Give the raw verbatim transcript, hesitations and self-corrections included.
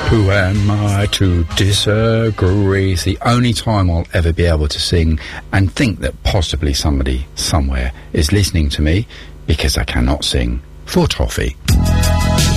Who am I to disagree? It's the only time I'll ever be able to sing and think that possibly somebody somewhere is listening to me, because I cannot sing for toffee.